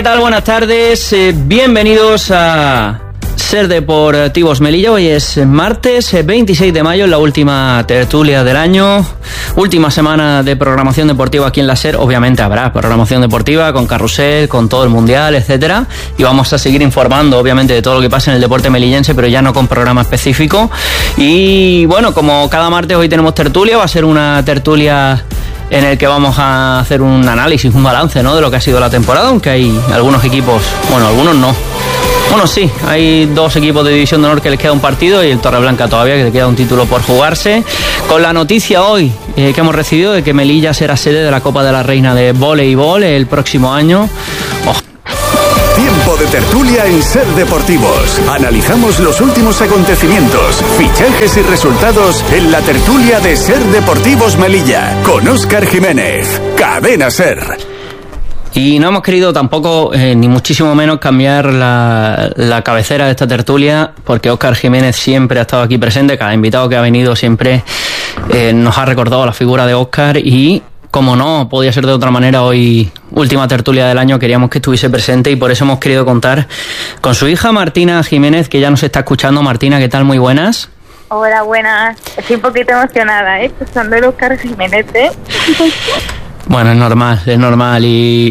¿qué tal? Buenas tardes, bienvenidos a Ser Deportivos Melilla. Hoy es martes 26 de mayo, la última tertulia del año, última semana de programación deportiva aquí en la SER. Obviamente habrá programación deportiva con carrusel, con todo el mundial, etcétera, y vamos a seguir informando obviamente de todo lo que pasa en el deporte melillense, pero ya no con programa específico. Y bueno, como cada martes hoy tenemos tertulia, va a ser una tertulia en el que vamos a hacer un análisis, un balance, ¿no?, de lo que ha sido la temporada, aunque hay algunos equipos, bueno, algunos no. Bueno, sí, hay dos equipos de División de Honor que les queda un partido y el Torreblanca todavía, que le queda un título por jugarse. Con la noticia hoy que hemos recibido de que Melilla será sede de la Copa de la Reina de Voleibol el próximo año. Tiempo de tertulia en Ser Deportivos. Analizamos los últimos acontecimientos, fichajes y resultados en la tertulia de Ser Deportivos Melilla con Óscar Jiménez. Cadena Ser. Y no hemos querido tampoco, ni muchísimo menos, cambiar la cabecera de esta tertulia, porque Óscar Jiménez siempre ha estado aquí presente. Cada invitado que ha venido siempre nos ha recordado la figura de Óscar y, como no podía ser de otra manera, hoy, última tertulia del año, queríamos que estuviese presente y por eso hemos querido contar con su hija Martina Jiménez, que ya nos está escuchando. Martina, ¿qué tal? Muy buenas. Hola, buenas. Estoy un poquito emocionada, escuchando el Óscar Jiménez, Bueno, es normal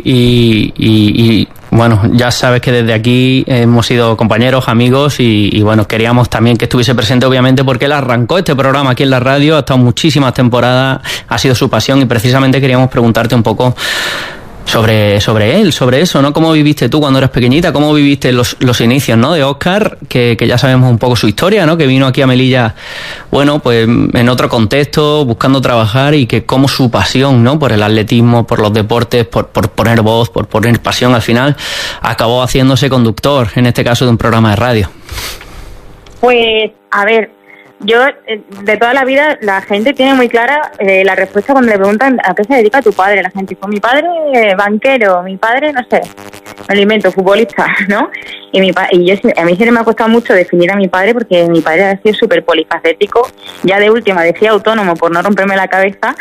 y bueno, ya sabes que desde aquí hemos sido compañeros, amigos y bueno, queríamos también que estuviese presente, obviamente, porque él arrancó este programa aquí en la radio, ha estado muchísimas temporadas, ha sido su pasión y precisamente queríamos preguntarte un poco sobre él, sobre eso, ¿no? ¿Cómo viviste tú cuando eras pequeñita? ¿Cómo viviste los inicios, ¿no?, de Óscar? Que ya sabemos un poco su historia, ¿no? Que vino aquí a Melilla, bueno, pues en otro contexto, buscando trabajar, y que como su pasión, ¿no?, por el atletismo, por los deportes, por poner voz, por poner pasión, al final acabó haciéndose conductor, en este caso, de un programa de radio. Pues, a ver, yo, de toda la vida, la gente tiene muy clara la respuesta cuando le preguntan a qué se dedica tu padre. La gente dice, mi padre banquero, mi padre, no sé, me lo invento, futbolista, ¿no? Y a mí siempre me ha costado mucho definir a mi padre, porque mi padre ha sido súper polifacético. Ya de última decía autónomo por no romperme la cabeza.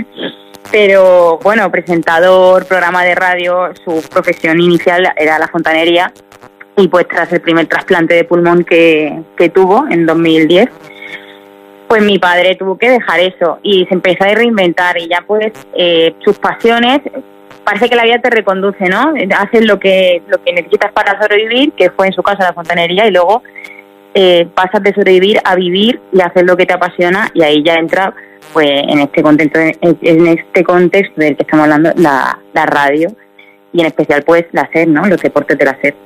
Pero, bueno, presentador, programa de radio, su profesión inicial era la fontanería. Y pues tras el primer trasplante de pulmón que tuvo en 2010, pues mi padre tuvo que dejar eso y se empezó a reinventar, y ya pues sus pasiones, parece que la vida te reconduce, ¿no? Haces lo que necesitas para sobrevivir, que fue en su caso la fontanería, y luego pasas de sobrevivir a vivir y a hacer lo que te apasiona, y ahí ya entra pues en este contexto del que estamos hablando, la radio, y en especial pues la SER, ¿no?, los deportes de la SER.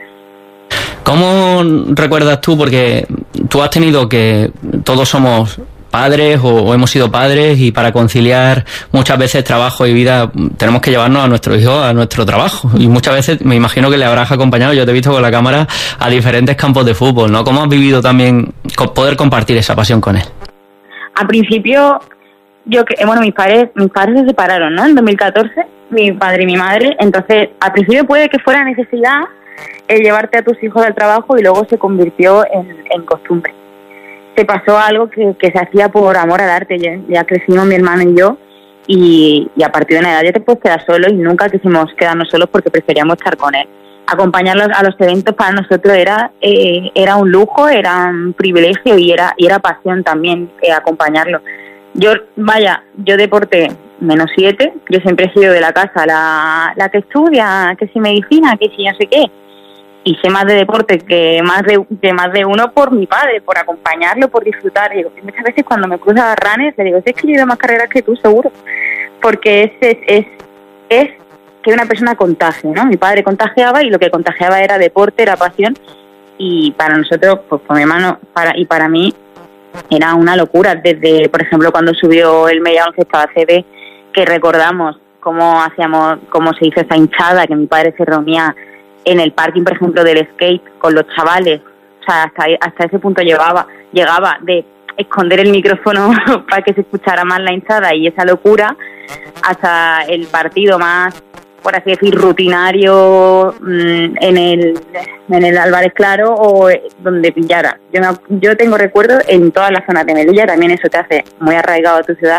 ¿Cómo recuerdas tú? Porque tú has tenido que... Todos somos padres o hemos sido padres, y para conciliar muchas veces trabajo y vida tenemos que llevarnos a nuestros hijos a nuestro trabajo. Y muchas veces me imagino que le habrás acompañado, yo te he visto con la cámara, a diferentes campos de fútbol, ¿no? ¿Cómo has vivido también poder compartir esa pasión con él? Al principio, mis padres se separaron, ¿no?, en 2014, mi padre y mi madre. Entonces, al principio puede que fuera necesidad el llevarte a tus hijos al trabajo, y luego se convirtió en costumbre. Se pasó algo que se hacía por amor al arte. Ya crecimos mi hermano y yo, y a partir de una edad ya te puedes quedar solo, y nunca quisimos quedarnos solos porque preferíamos estar con él. Acompañarlos a los eventos para nosotros era un lujo, era un privilegio, y era pasión también acompañarlo. Yo deporte -7, yo siempre he sido de la casa la que estudia, que si medicina, que si no sé qué, y sé más de deporte que más de uno por mi padre, por acompañarlo, por disfrutar. Digo, muchas veces cuando me cruza runners le digo, es que yo he ido más carreras que tú, seguro, porque es que una persona contagie, ¿no? Mi padre contagiaba, y lo que contagiaba era deporte, era pasión, y para nosotros, pues con mi hermano y para mí, era una locura. Desde, por ejemplo, cuando subió el Melilla Baloncesto ACB, que recordamos cómo se hizo esa hinchada, que mi padre se reunía en el parking, por ejemplo, del skate con los chavales. O sea, hasta ese punto llegaba de esconder el micrófono para que se escuchara más la hinchada y esa locura, hasta el partido más, por así decir, rutinario en el Álvarez Claro o donde pillara. Yo tengo recuerdos en todas las zonas de Melilla, también eso te hace muy arraigado a tu ciudad,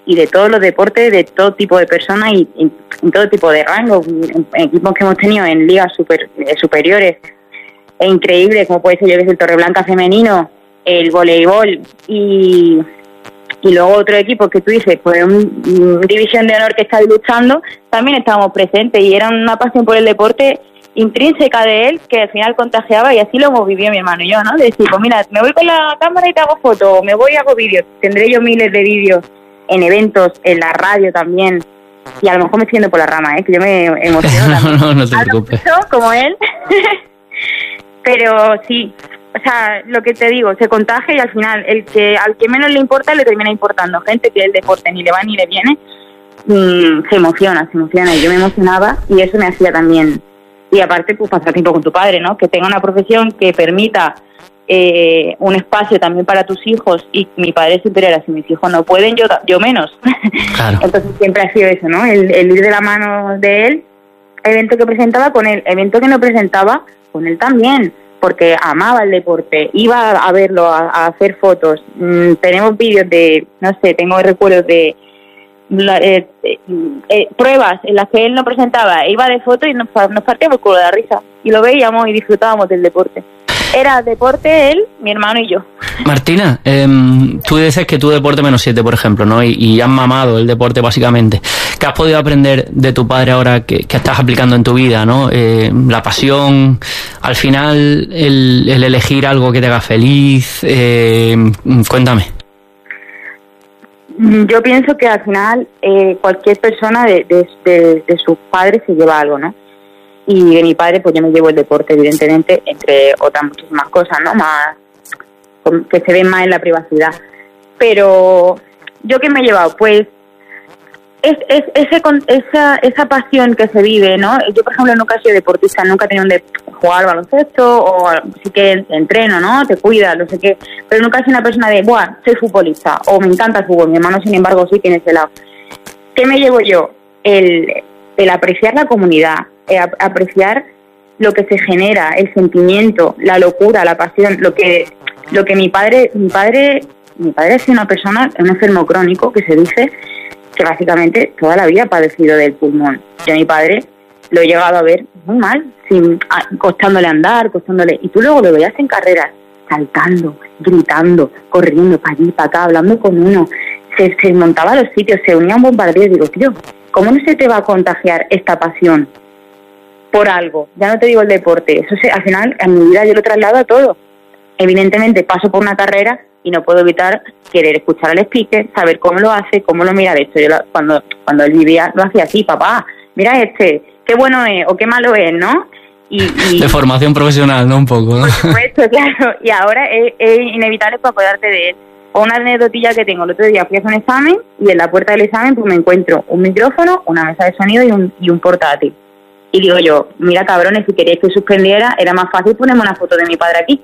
y de todos los deportes, de todo tipo de personas y en todo tipo de rangos, en equipos que hemos tenido en ligas superiores, e increíbles, como puede ser yo que sé, el Torreblanca femenino, el voleibol y luego otro equipo que tú dices, pues un división de honor que está luchando, también estábamos presentes y era una pasión por el deporte intrínseca de él que al final contagiaba, y así lo hemos vivido mi hermano y yo, ¿no? De decir, pues mira, me voy con la cámara y te hago fotos, me voy y hago vídeos, tendré yo miles de vídeos en eventos, en la radio también, y a lo mejor me estoy yendo por la rama, que yo me emociono no te preocupes. Como él. Pero sí, o sea, lo que te digo, se contagia y al final al que menos le importa le termina importando. Gente que el deporte ni le va ni le viene, se emociona y yo me emocionaba y eso me hacía también. Y aparte, pues pasar tiempo con tu padre, ¿no? Que tenga una profesión que permita un espacio también para tus hijos, y mi padre siempre era, si mis hijos no pueden, yo menos. Claro. Entonces siempre ha sido eso, ¿no? El ir de la mano de él, evento que presentaba con él, evento que no presentaba con él también, porque amaba el deporte, iba a verlo, a hacer fotos. Tenemos vídeos de, no sé, tengo recuerdos de pruebas en las que él no presentaba, iba de foto y nos partíamos el culo de la risa y lo veíamos y disfrutábamos del deporte. Era deporte él, mi hermano y yo. Martina, tú dices que tu deporte -7, por ejemplo, ¿no? Y has mamado el deporte básicamente. ¿Qué has podido aprender de tu padre ahora que estás aplicando en tu vida, ¿no? La pasión, al final el elegir algo que te haga feliz. Cuéntame. Yo pienso que al final cualquier persona de sus padres se lleva algo, ¿no? Y de mi padre, pues yo me llevo el deporte, evidentemente, entre otras muchísimas cosas, ¿no? Más que se ven más en la privacidad. Pero yo, ¿qué me he llevado? Pues esa pasión que se vive, ¿no? Yo, por ejemplo, nunca he sido deportista, nunca he tenido jugar al baloncesto, o sí que entreno, ¿no? Te cuidas, no sé qué, pero nunca he sido una persona de, ¡buah, soy futbolista! O me encanta el fútbol. Mi hermano, sin embargo, sí tiene ese lado. ¿Qué me llevo yo? El apreciar la comunidad, apreciar lo que se genera, el sentimiento, la locura, la pasión, lo que mi padre ha sido una persona, un enfermo crónico, que se dice que básicamente toda la vida ha padecido del pulmón. Yo a mi padre lo he llegado a ver muy mal, costándole andar, y tú luego lo veías en carreras, saltando, gritando, corriendo para allí, para acá, hablando con uno, se montaba a los sitios, se unía a un bombardeo, y digo, tío, ¿cómo no se te va a contagiar esta pasión por algo? Ya no te digo el deporte, eso al final en mi vida yo lo traslado a todo. Evidentemente paso por una carrera y no puedo evitar querer escuchar al speaker, saber cómo lo hace, cómo lo mira. De hecho, yo cuando él vivía lo hacía así, papá, mira qué bueno es o qué malo es, ¿no? Y de formación profesional, ¿no? Un poco, ¿no? Por supuesto, claro. Y ahora es inevitable para acordarte de él. O una anecdotilla que tengo, el otro día fui a hacer un examen y en la puerta del examen pues me encuentro un micrófono, una mesa de sonido y un portátil. Y digo yo, mira cabrones, si queréis que suspendiera, era más fácil ponerme una foto de mi padre aquí.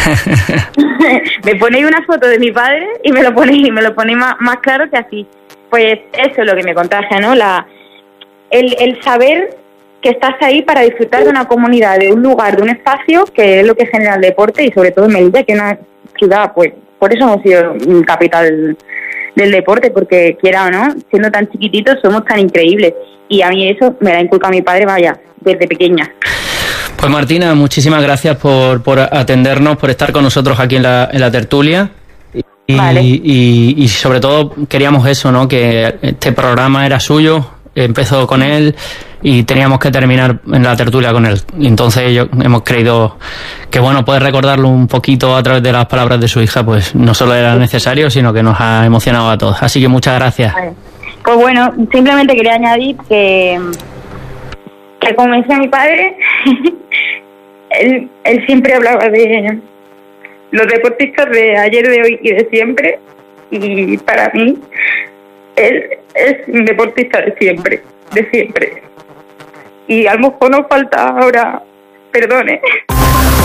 Me ponéis una foto de mi padre y me lo ponéis más claro que así. Pues eso es lo que me contagia, ¿no? El saber que estás ahí para disfrutar de una comunidad, de un lugar, de un espacio, que es lo que genera el deporte, y sobre todo en Melilla, que es una ciudad, pues por eso hemos sido capital del deporte, porque quiera o no, siendo tan chiquititos somos tan increíbles, y a mí eso me la inculca mi padre, vaya, desde pequeña. Pues Martina, muchísimas gracias por atendernos, por estar con nosotros aquí en la tertulia. Vale. Y sobre todo queríamos eso, ¿no? Que este programa era suyo, empezó con él y teníamos que terminar en la tertulia con él. Y entonces hemos creído que, bueno, poder recordarlo un poquito a través de las palabras de su hija, pues no solo era necesario, sino que nos ha emocionado a todos. Así que muchas gracias. Vale. Pues bueno, simplemente quería añadir que como decía mi padre, él siempre hablaba de los deportistas de ayer, de hoy y de siempre, y para mí él es un deportista de siempre. Y a lo mejor nos falta ahora, perdone,